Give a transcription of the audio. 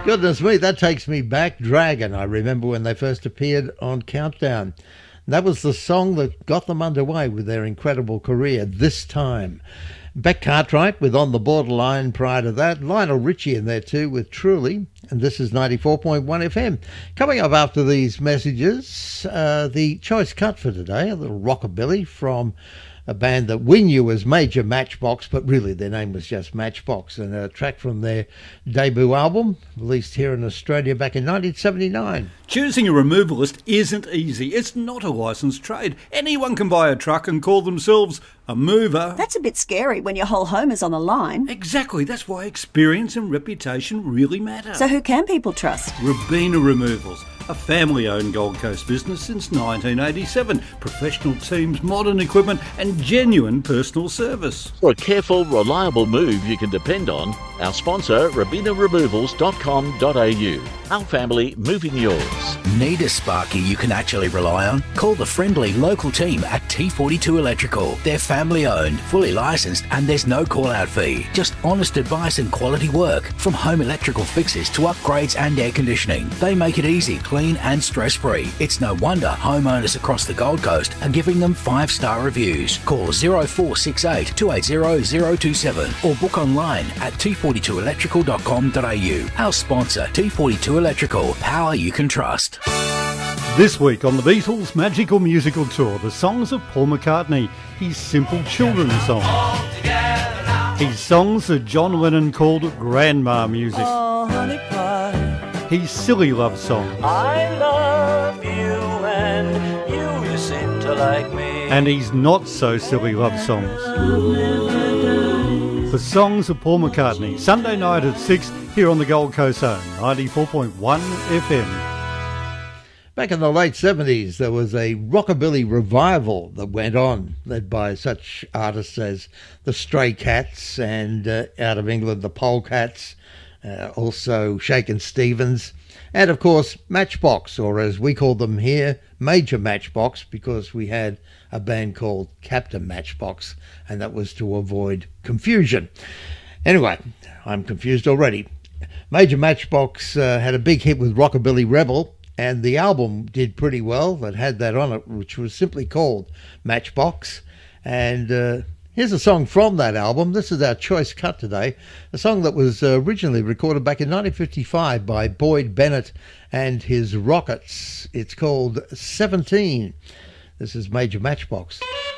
Goodness me, that takes me back. Dragon, I remember when they first appeared on Countdown. That was the song that got them underway with their incredible career this time. Beck Cartwright with On the Borderline prior to that. Lionel Richie in there too with Truly. And this is 94.1 FM. Coming up after these messages, the choice cut for today, a little rockabilly from a band that we knew as Major Matchbox, but really their name was just Matchbox, and a track from their debut album, released here in Australia back in 1979. Choosing a removalist isn't easy. It's not a licensed trade. Anyone can buy a truck and call themselves a mover. That's a bit scary when your whole home is on the line. Exactly. That's why experience and reputation really matter. So who can people trust? Robina Removals, a family-owned Gold Coast business since 1987. Professional teams, modern equipment and genuine personal service. For a careful, reliable move you can depend on, our sponsor, RobinaRemovals.com.au. Our family moving yours. Need a sparky you can actually rely on? Call the friendly local team at T42 Electrical. They're family owned, fully licensed, and there's no call out fee. Just honest advice and quality work. From home electrical fixes to upgrades and air conditioning. They make it easy, clean and stress free. It's no wonder homeowners across the Gold Coast are giving them 5-star reviews. Call 0468 280 027 or book online at t42electrical.com.au. Our sponsor, T42 Electrical. Power you can trust. This week on the Beatles' Magical Musical Tour, the songs of Paul McCartney, his simple children's songs. His songs that John Lennon called grandma music. Oh, honey pie. His silly love songs. I love you and you seem to like me. And his not so silly love songs. The songs of Paul McCartney, Sunday night at 6 here on the Gold Coast Zone, 94.1 FM. Back in the late 70s, there was a rockabilly revival that went on, led by such artists as the Stray Cats and out of England, the Polecats, also Shakin' Stevens, and of course Matchbox, or as we call them here, Major Matchbox, because we had a band called Captain Matchbox, and that was to avoid confusion. Anyway, I'm confused already. Major Matchbox had a big hit with Rockabilly Rebel, and the album did pretty well that had that on it, which was simply called Matchbox. And here's a song from that album. This is our choice cut today, a song that was originally recorded back in 1955 by Boyd Bennett and his Rockets. It's called 17. This is Major Matchbox.